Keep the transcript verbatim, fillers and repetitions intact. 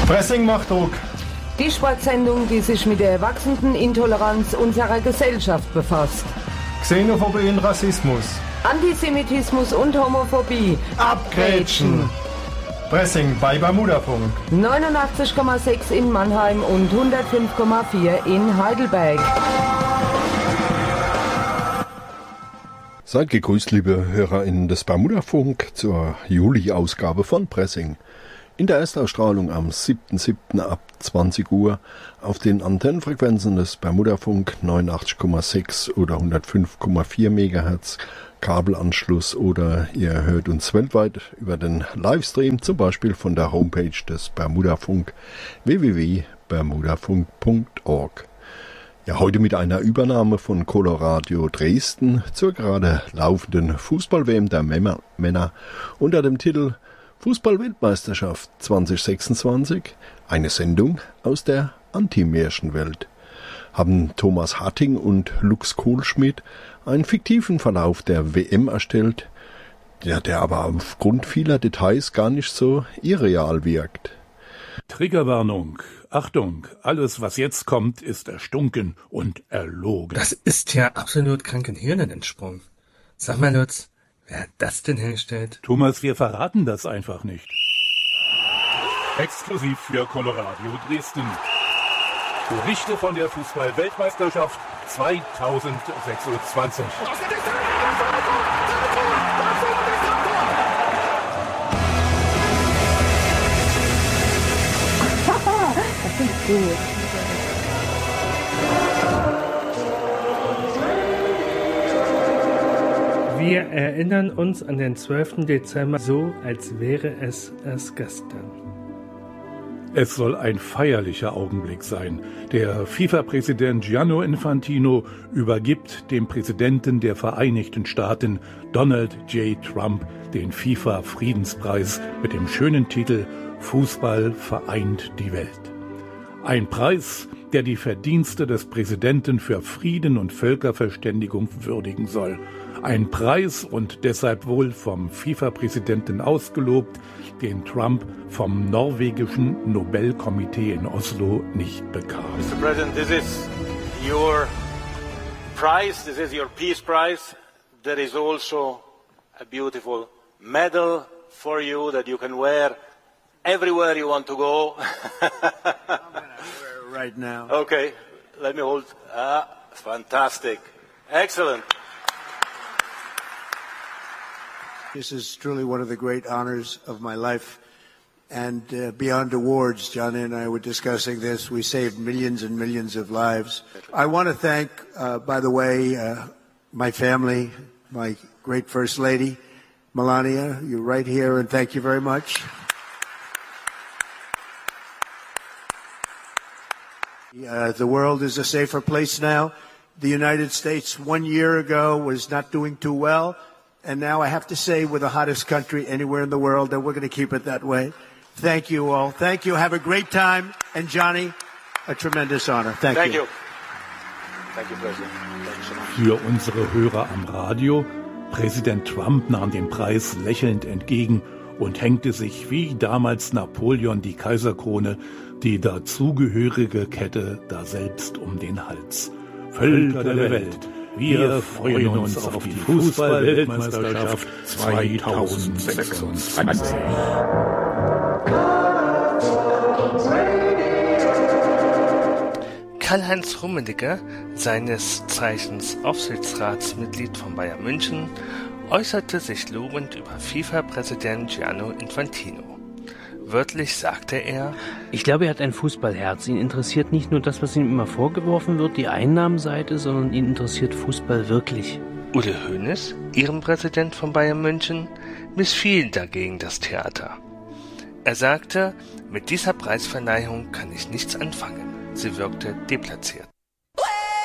Pressing macht Druck. Die Sportsendung, die sich mit der wachsenden Intoleranz unserer Gesellschaft befasst. Xenophobie und Rassismus. Antisemitismus und Homophobie. Abgrätschen. Pressing bei Bermudafunk. neunundachtzig Komma sechs in Mannheim und hundertfünf Komma vier in Heidelberg. Seid gegrüßt, liebe HörerInnen des Bermudafunk, zur Juli-Ausgabe von Pressing. In der Erstausstrahlung am siebten siebten ab zwanzig Uhr auf den Antennenfrequenzen des Bermudafunk neunundachtzig Komma sechs oder hundertfünf Komma vier Megahertz, Kabelanschluss, oder ihr hört uns weltweit über den Livestream, zum Beispiel von der Homepage des Bermudafunk w w w punkt bermudafunk punkt org. Ja, heute mit einer Übernahme von Coloradio Dresden zur gerade laufenden Fußball-W M der Männer unter dem Titel Fußball-Weltmeisterschaft zwanzig sechsundzwanzig, eine Sendung aus der Anti-Märchenwelt. Haben Thomas Harting und Lux Kohlschmidt einen fiktiven Verlauf der W M erstellt, der, der aber aufgrund vieler Details gar nicht so irreal wirkt. Triggerwarnung. Achtung, alles was jetzt kommt, ist erstunken und erlogen. Das ist ja absolut kranken Hirnen entsprungen. Sag mal, Lutz, wer hat das denn hergestellt? Thomas, wir verraten das einfach nicht. Exklusiv für Coloradio Dresden. Berichte von der Fußball-Weltmeisterschaft zwanzig sechsundzwanzig. Das finde ich gut. Wir erinnern uns an den zwölften Dezember so, als wäre es erst gestern. Es soll ein feierlicher Augenblick sein. Der FIFA-Präsident Gianni Infantino übergibt dem Präsidenten der Vereinigten Staaten, Donald J. Trump, den FIFA-Friedenspreis mit dem schönen Titel Fußball vereint die Welt. Ein Preis, der die Verdienste des Präsidenten für Frieden und Völkerverständigung würdigen soll. Ein Preis und deshalb wohl vom FIFA-Präsidenten ausgelobt, den Trump vom norwegischen Nobelkomitee in Oslo nicht bekam. Mister President, this is your prize, this is your peace prize. There is also a beautiful medal for you that you can wear everywhere you want to go. I'm gonna wear it right now. Okay, let me hold. Ah, fantastic. Excellent. This is truly one of the great honors of my life. And uh, beyond awards, Johnny and I were discussing this. We saved millions and millions of lives. I want to thank, uh, by the way, uh, my family, my great First Lady, Melania. You're right here, and thank you very much. Uh, the world is a safer place now. The United States one year ago was not doing too well. And now I have to say we're the hottest country anywhere in the world, and we're going to keep it that way. Thank you all. Thank you. Have a great time. And Johnny, a tremendous honor. Thank, Thank you. you. Thank you, President. Thank you so much. Für unsere Hörer am Radio, Präsident Trump nahm den Preis lächelnd entgegen und hängte sich wie damals Napoleon die Kaiserkrone, die dazugehörige Kette daselbst um den Hals. Völker der Welt, wir freuen uns auf die Fußball-Weltmeisterschaft zwanzig sechsundzwanzig. Karl-Heinz Rummenigge, seines Zeichens Aufsichtsratsmitglied von Bayern München, äußerte sich lobend über FIFA-Präsident Gianni Infantino. Wörtlich sagte er: Ich glaube, er hat ein Fußballherz. Ihn interessiert nicht nur das, was ihm immer vorgeworfen wird, die Einnahmenseite, sondern ihn interessiert Fußball wirklich. Uli Hoeneß, Ehrenpräsident von Bayern München, missfiel dagegen das Theater. Er sagte, mit dieser Preisverleihung kann ich nichts anfangen. Sie wirkte deplatziert.